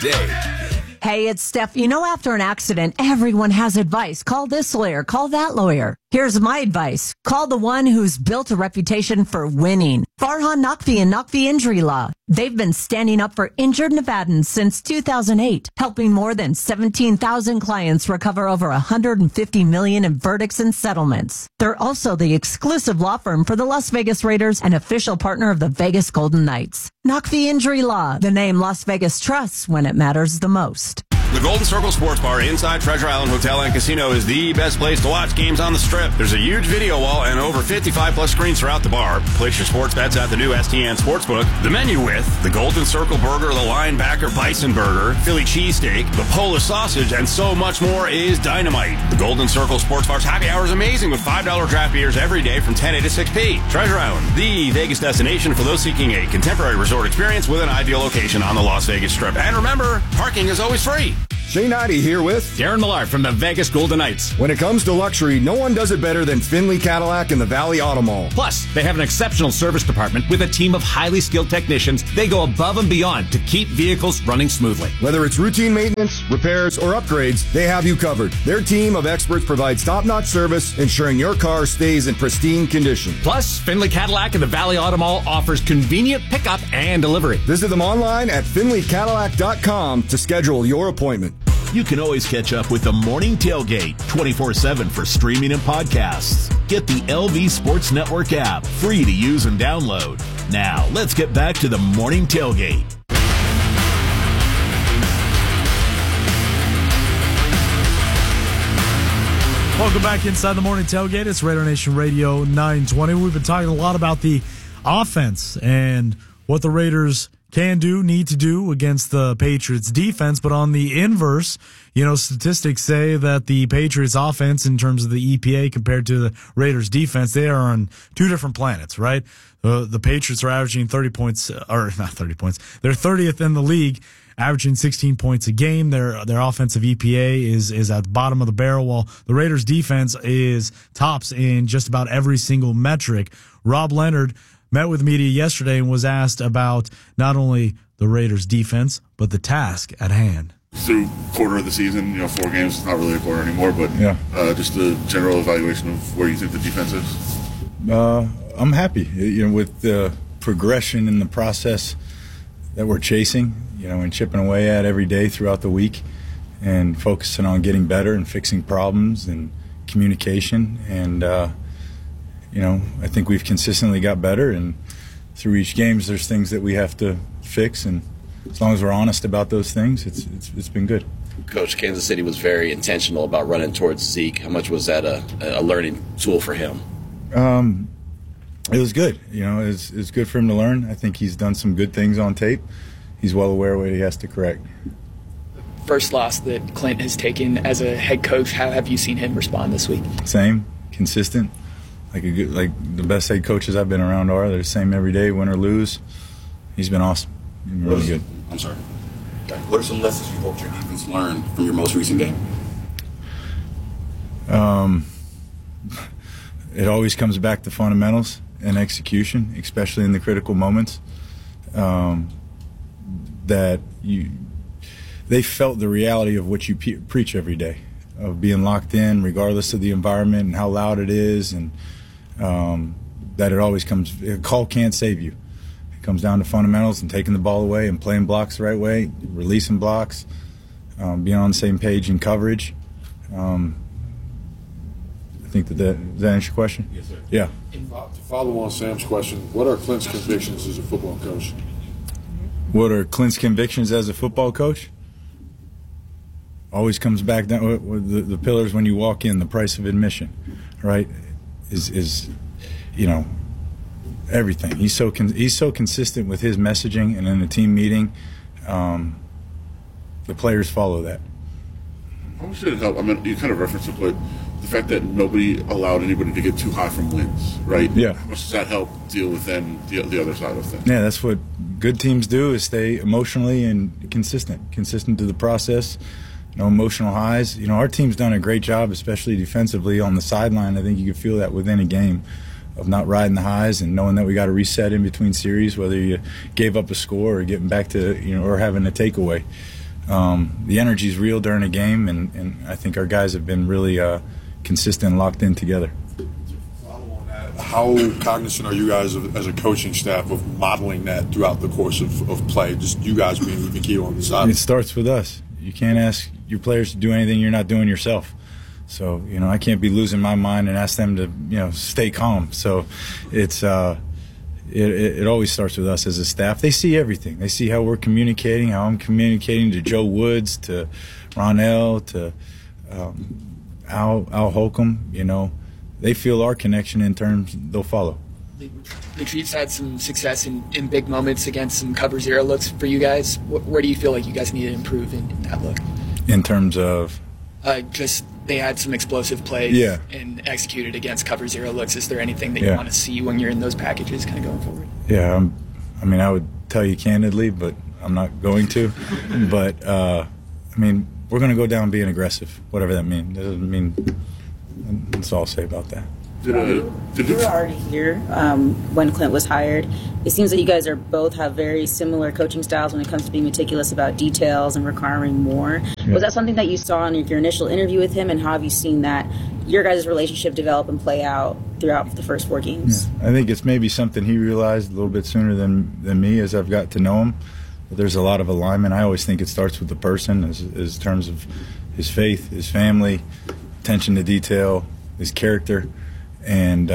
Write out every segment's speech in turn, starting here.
today. Hey, it's Steph. You know, after an accident, everyone has advice. Call this lawyer, call that lawyer. Here's my advice. Call the one who's built a reputation for winning. Farhan Naqvi and Naqvi Injury Law. They've been standing up for injured Nevadans since 2008, helping more than 17,000 clients recover over $150 million in verdicts and settlements. They're also the exclusive law firm for the Las Vegas Raiders and official partner of the Vegas Golden Knights. Naqvi Injury Law, the name Las Vegas trusts when it matters the most. The Golden Circle Sports Bar inside Treasure Island Hotel and Casino is the best place to watch games on the Strip. There's a huge video wall and over 55-plus screens throughout the bar. Place your sports bets at the new STN Sportsbook. The menu with the Golden Circle Burger, the Linebacker Bison Burger, Philly Cheesesteak, the Polish Sausage, and so much more is dynamite. The Golden Circle Sports Bar's happy hour is amazing with $5 draft beers every day from 10 a to 6 p. Treasure Island, the Vegas destination for those seeking a contemporary resort experience with an ideal location on the Las Vegas Strip. And remember, parking is always free. Shane Ivey here with Darren Millard from the Vegas Golden Knights. When it comes to luxury, no one does it better than Finley Cadillac and the Valley Auto Mall. Plus, they have an exceptional service department with a team of highly skilled technicians. They go above and beyond to keep vehicles running smoothly. Whether it's routine maintenance, repairs, or upgrades, they have you covered. Their team of experts provides top-notch service, ensuring your car stays in pristine condition. Plus, Finley Cadillac and the Valley Auto Mall offers convenient pickup and delivery. Visit them online at finleycadillac.com to schedule your appointment. You can always catch up with the Morning Tailgate 24/7 for streaming and podcasts. Get the LV Sports Network app, free to use and download. Now, let's get back to the Morning Tailgate. Welcome back inside the Morning Tailgate. It's Raider Nation Radio 920. We've been talking a lot about the offense and what the Raiders can do, need to do against the Patriots defense. But on the inverse, statistics say that the Patriots offense in terms of the EPA compared to the Raiders defense, they are on two different planets, right? The Patriots are averaging 30 points, or not 30 points. They're 30th in the league, averaging 16 points a game. Their offensive EPA is at the bottom of the barrel, while the Raiders defense is tops in just about every single metric. Rob Leonard met with media yesterday and was asked about not only the Raiders defense, but the task at hand. Through quarter of the season, 4 games, it's not really a quarter anymore, but just the general evaluation of where you think the defense is. I'm happy, with the progression in the process that we're chasing, and chipping away at every day throughout the week and focusing on getting better and fixing problems and communication. And, I think we've consistently got better, and through each games there's things that we have to fix, and as long as we're honest about those things, it's been good. Coach, Kansas City was very intentional about running towards Zeke. How much was that a learning tool for him? It was good. It was good for him to learn. I think he's done some good things on tape. He's well aware of what he has to correct. First loss that Clint has taken as a head coach, how have you seen him respond this week? Same, consistent. Like the best head coaches I've been around are. They're the same every day, win or lose. He's been awesome. He's been really good. I'm sorry. What are some lessons you hope your defense learned from your most recent game? It always comes back to fundamentals and execution, especially in the critical moments. That they felt the reality of what you preach every day, of being locked in regardless of the environment and how loud it is, and that it always comes, a call can't save you. It comes down to fundamentals and taking the ball away and playing blocks the right way, releasing blocks, being on the same page in coverage. I think does that answer your question? Yes, sir. Yeah. To follow on Sam's question, what are Clint's convictions as a football coach? What are Clint's convictions as a football coach? Always comes back down with the pillars when you walk in. The price of admission, right, is everything. He's so consistent with his messaging, and in a team meeting, the players follow that. How much did it help? I mean, you kind of referenced it, but the fact that nobody allowed anybody to get too high from wins, right? Yeah. How much does that help deal with then the other side of things? Yeah, that's what good teams do, is stay emotionally and consistent to the process. No emotional highs. Our team's done a great job, especially defensively on the sideline. I think you can feel that within a game, of not riding the highs and knowing that we got to reset in between series, whether you gave up a score or getting back to, or having a takeaway. the energy is real during a game, and I think our guys have been really consistent and locked in together. How cognizant are you guys as a coaching staff of modeling that throughout the course of play, just you guys being even keel on the side? It starts with us. You can't ask your players to do anything you're not doing yourself. So, I can't be losing my mind and ask them to, stay calm. So it's it always starts with us as a staff. They see everything. They see how we're communicating, how I'm communicating to Joe Woods, to Ronell, to Al Holcomb. They feel our connection in terms they'll follow. The Chiefs had some success in big moments against some cover zero looks for you guys. Where do you feel like you guys need to improve in that look? In terms of? Just they had some explosive plays and executed against cover zero looks. Is there anything that you want to see when you're in those packages kind of going forward? Yeah, I would tell you candidly, but I'm not going to. But, we're going to go down being aggressive, whatever that means. That doesn't mean – that's all I'll say about that. You were already here when Clint was hired. It seems that you guys both have very similar coaching styles when it comes to being meticulous about details and requiring more. Yeah. Was that something that you saw in your initial interview with him, and how have you seen that your guys' relationship develop and play out throughout the first 4 games? Yeah. I think it's maybe something he realized a little bit sooner than me as I've got to know him. But there's a lot of alignment. I always think it starts with the person as in terms of his faith, his family, attention to detail, his character. And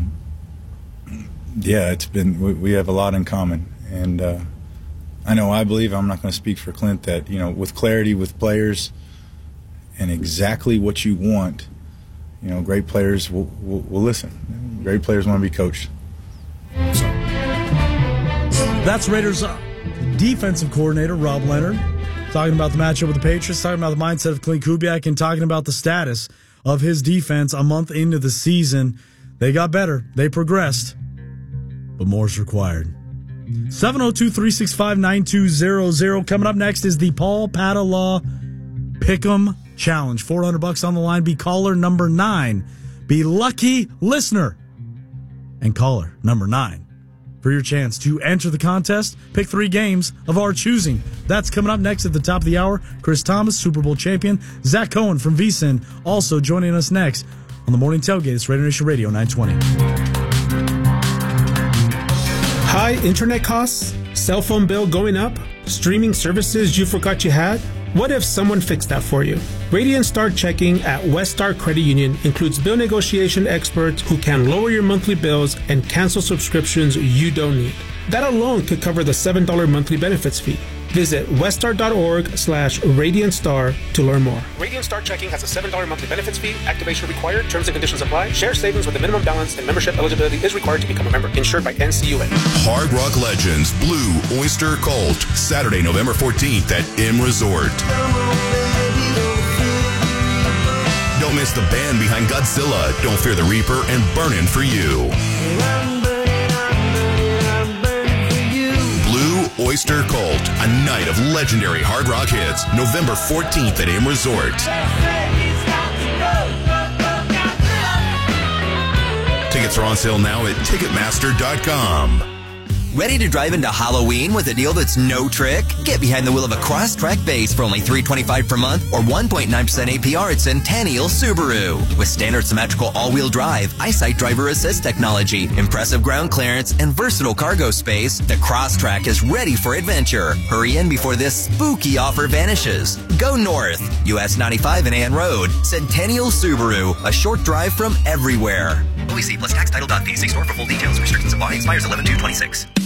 it's been we have a lot in common, and I believe, I'm not going to speak for Clint, that with clarity with players and exactly what you want, great players will listen. Great players want to be coached. That's Raiders defensive coordinator Rob Leonard talking about the matchup with the Patriots, talking about the mindset of Klint Kubiak, and talking about the status of his defense a month into the season. They got better. They progressed. But more's required. 702-365-9200. Coming up next is the Paul Padala Pick'em Challenge. $400 on the line. Be caller number 9. Be lucky listener and caller number 9 for your chance to enter the contest. Pick 3 games of our choosing. That's coming up next at the top of the hour. Chris Thomas, Super Bowl champion. Zach Cohen from VSiN also joining us next on the Morning Tailgate. It's Raider Nation Radio 920. High internet costs? Cell phone bill going up? Streaming services you forgot you had? What if someone fixed that for you? Radiant Start Checking at West Star Credit Union includes bill negotiation experts who can lower your monthly bills and cancel subscriptions you don't need. That alone could cover the $7 monthly benefits fee. Visit weststar.org/RadiantStar to learn more. Radiant Start Checking has a $7 monthly benefits fee. Activation required. Terms and conditions apply. Share savings with a minimum balance and membership eligibility is required to become a member. Insured by NCUA. Hard Rock Legends Blue Oyster Cult. Saturday, November 14th at M Resort. Don't miss the band behind Godzilla, Don't Fear the Reaper, and Burnin' For You. Oyster Cult, a night of legendary hard rock hits, November 14th at M Resort. Tickets are on sale now at Ticketmaster.com. Ready to drive into Halloween with a deal that's no trick? Get behind the wheel of a Crosstrek base for only $325 per month or 1.9% APR at Centennial Subaru. With standard symmetrical all-wheel drive, EyeSight driver assist technology, impressive ground clearance, and versatile cargo space, the Crosstrek is ready for adventure. Hurry in before this spooky offer vanishes. Go north, US 95 and Ann Road. Centennial Subaru, a short drive from everywhere. OEC plus tax title.v. See store for full details. Restrictions apply. Expires 11/2/26.